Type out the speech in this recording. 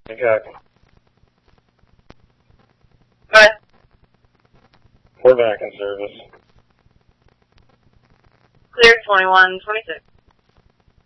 Exactly. But We're back in service. clear 2126.